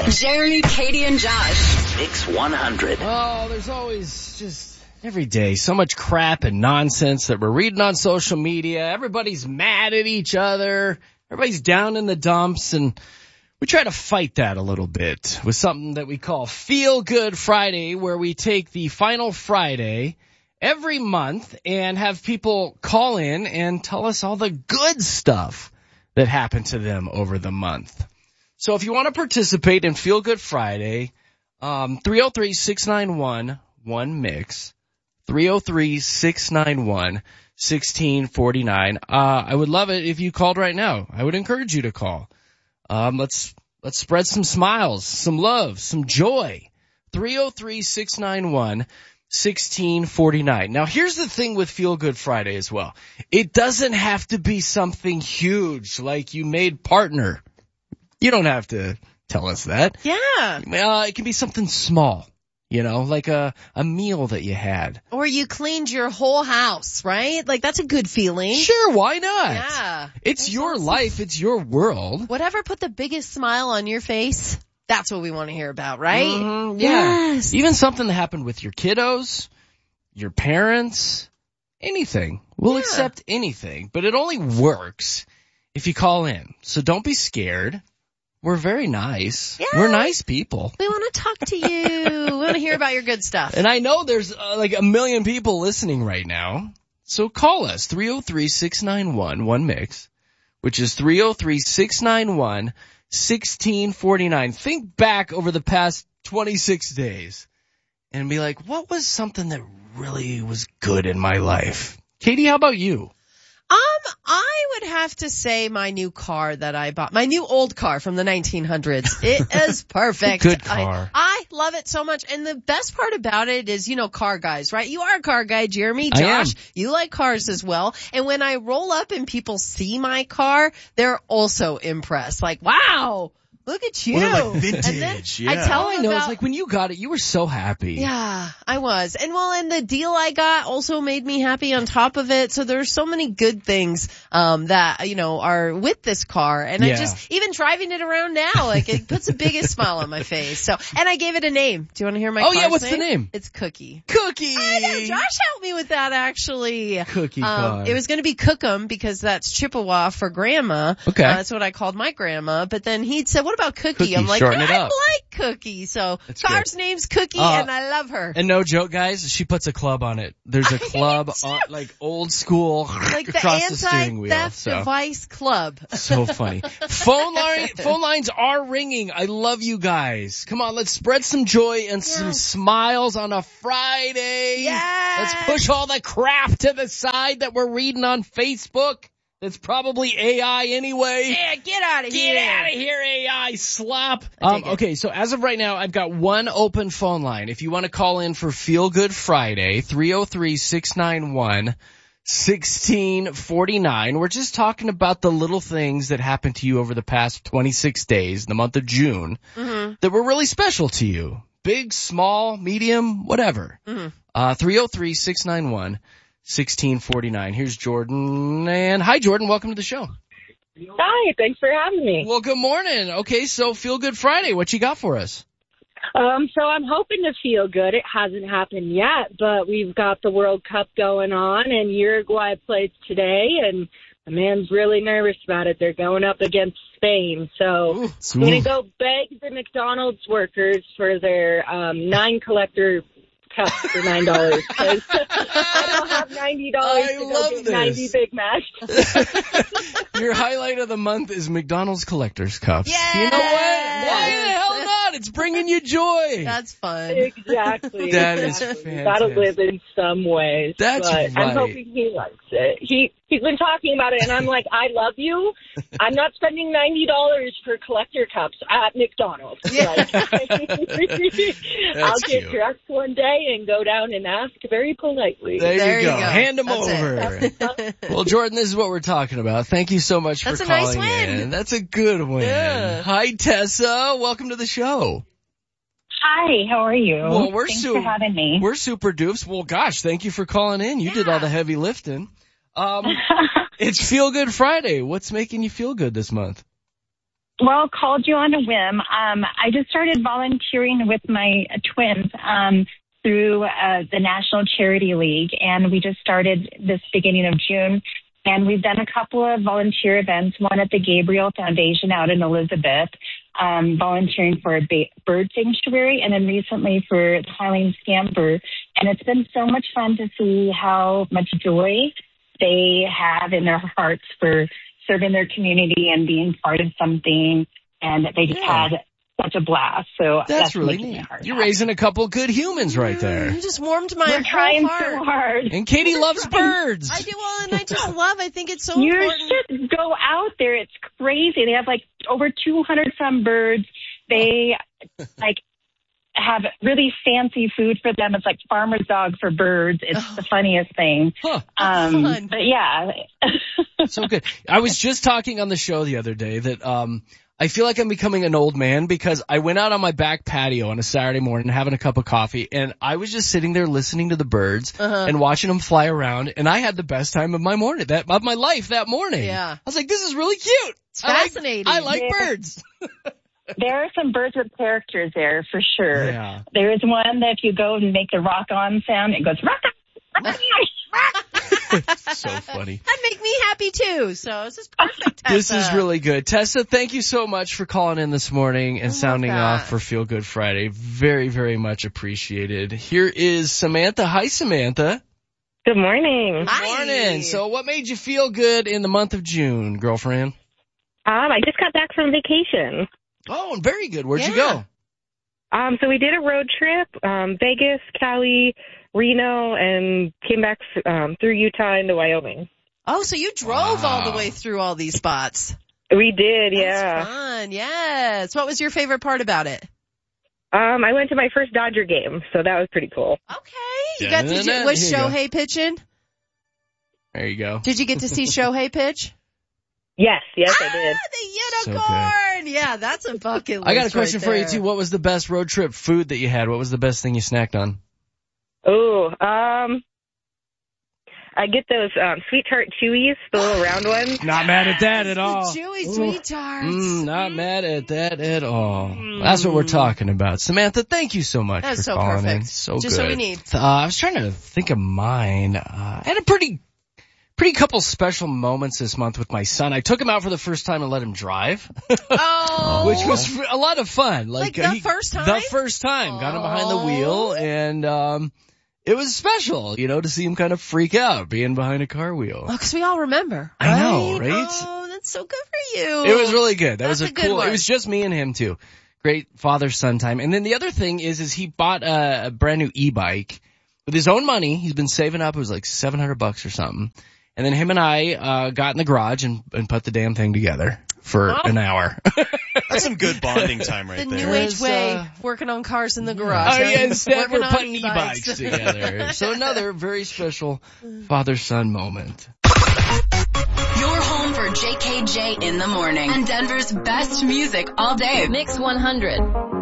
Jeremy, Katie, and Josh. Mix 100. Oh, there's always just every day so much crap and nonsense that we're reading on social media. Everybody's mad at each other. Everybody's down in the dumps, and we try to fight that a little bit with something that we call Feel Good Friday, where we take the final Friday every month and have people call in and tell us all the good stuff that happened to them over the month. So if you want to participate in Feel Good Friday, 303-691-1MIX, 303-691-1649. I would love it if you called right now. I would encourage you to call. Let's spread some smiles, some love, some joy. 303-691-1649. Now, here's the thing with Feel Good Friday as well. It doesn't have to be something huge like you made partner. You don't have to tell us that. Yeah. It can be something small, like a meal that you had. Or you cleaned your whole house, right? Like, that's a good feeling. Sure, why not? Yeah. It's your life. It's your world. Whatever put the biggest smile on your face, that's what we want to hear about, right? Mm-hmm, yeah. Yes. Even something that happened with your kiddos, your parents, anything. We'll accept anything, but it only works if you call in. So don't be scared. We're very nice. Yeah. We're nice people. We want to talk to you. We want to hear about your good stuff. And I know there's like a million people listening right now. So call us, 303-691-1MIX, which is 303-691-1649. Think back over the past 26 days and be like, what was something that really was good in my life? Katie, how about you? I would have to say my new car that I bought, my new old car from the 1900s. It is perfect. Good car. I love it so much. And the best part about it is, car guys, right? You are a car guy, Jeremy, I Josh. am. You like cars as well. And when I roll up and people see my car, they're also impressed. Like, wow. Look at you. Well, like vintage. And then I tell them It's like when you got it, you were so happy. Yeah, I was. And the deal I got also made me happy on top of it. So there's so many good things, that, are with this car. And even driving it around now, like it puts the biggest smile on my face. So, and I gave it a name. Do you want to hear my car's what's name? the name? It's Cookie. Cookie! I know, Josh helped me with that actually. Cookie car. It was going to be Cookum because that's Chippewa for grandma. Okay. That's what I called my grandma. But then he said, what about Cookie? I'm like, shorten it I up. like Cookie. So car's name's Cookie and I love her. And no joke, guys, she puts a club on it. There's a club on, like old school, like across the steering wheel. Anti-Theft Device Club. So funny. Phone lines are ringing. I love you guys. Come on, let's spread some joy and some smiles on a Friday. Yes. Let's push all the crap to the side that we're reading on Facebook. It's probably AI anyway. Yeah, get out of here. Get out of here, AI slop. Okay, so as of right now, I've got one open phone line. If you want to call in for Feel Good Friday, 303-691-1649. We're just talking about the little things that happened to you over the past 26 days, the month of June, that were really special to you. Big, small, medium, whatever. 303-691-1649. Here's Jordan. And hi, Jordan. Welcome to the show. Hi. Thanks for having me. Well, good morning. Okay, so Feel Good Friday. What you got for us? So I'm hoping to feel good. It hasn't happened yet, but we've got the World Cup going on, and Uruguay plays today, and the man's really nervous about it. They're going up against Spain. So I'm going to go beg the McDonald's workers for their 9 collector cups for $9 because I don't have $90 to go get 90 Big Macs. Your highlight of the month is McDonald's collector's cups. Yes. You know what? Why the hell not? It's bringing you joy. That's fun. Exactly. That is fantastic. Gotta live in some ways. That's but right. I'm hoping he likes it. He's been talking about it, and I'm like, I love you. I'm not spending $90 for collector cups at McDonald's. Yeah. Like, I'll get dressed one day and go down and ask very politely. There you go. Hand them That's over. Well, Jordan, this is what we're talking about. Thank you so much for calling That's a nice win. in. That's a good win. Yeah. Hi, Tessa. Welcome to the show. Hi, how are you? Well, Thanks for having me. We're super doofs. Well, gosh, thank you for calling in. You did all the heavy lifting. It's Feel Good Friday. What's making you feel good this month? Well, called you on a whim. I just started volunteering with my twins through the National Charity League, and we just started this beginning of June. And we've done a couple of volunteer events, one at the Gabriel Foundation out in Elizabeth, volunteering for a bird sanctuary, and then recently for the Highland Scamper. And it's been so much fun to see how much joy they have in their hearts for serving their community and being part of something, and they just had such a blast. So that's really neat. You're raising a couple good humans right there. You just warmed my We're trying heart. so hard. And Katie loves birds. I do, and I think it's so You important. should go out there. It's crazy. They have like over 200 some birds. They have really fancy food for them. It's like farmer's dog for birds. It's the funniest thing. Huh. But yeah. So good. I was just talking on the show the other day that I feel like I'm becoming an old man because I went out on my back patio on a Saturday morning having a cup of coffee, and I was just sitting there listening to the birds and watching them fly around, and I had the best time of my life that morning. Yeah. I was like, this is really cute. It's fascinating. I like birds. There are some birds with characters there for sure. Yeah. There is one that if you go and make the rock on sound, it goes rock on. So funny. That'd make me happy too. So this is perfect, Tessa. This is really good. Tessa, thank you so much for calling in this morning and sounding off for Feel Good Friday. Very, very much appreciated. Here is Samantha. Hi, Samantha. Good morning. Hi. Morning. So what made you feel good in the month of June, girlfriend? I just got back from vacation. Oh, very good. Where'd you go? So we did a road trip, Vegas, Cali, Reno, and came back through Utah into Wyoming. Oh, so you drove all the way through all these spots. We did, yeah. That's fun. Yes. What was your favorite part about it? I went to my first Dodger game, so that was pretty cool. Okay. You got to do, was Shohei pitching? There you go. Did you get to see Shohei pitch? Yes, I did. The unicorn! Yeah, that's a bucket list. I got a question right for you, there. too. What was the best road trip food that you had? What was the best thing you snacked on? Oh, I get those Sweet Tart Chewies, the little round ones. Not mad at that at all. The chewy sweet tarts. Not mad at that at all. That's what we're talking about. Samantha, thank you so much That's for so calling perfect. in. So Just good. what we need. I was trying to think of mine. I had a pretty couple special moments this month with my son. I took him out for the first time and let him drive. Oh. Which was a lot of fun. Like the first time? The first time. Got him behind the wheel, and it was special, to see him kind of freak out being behind a car wheel. Oh, 'cause we all remember. I know, right? Oh, that's so good for you. It was really good. That was That's a a good cool, one. it was just me and him too. Great father-son time. And then the other thing is he bought a brand new e-bike with his own money. He's been saving up. It was like $700 or something. And then him and I got in the garage and put the damn thing together for an hour. That's some good bonding time right The there. new age way, working on cars in the garage. Oh yeah, instead Working we're on putting e-bikes together. So another very special father-son moment. Your home for JKJ in the morning and Denver's best music all day. Mix 100.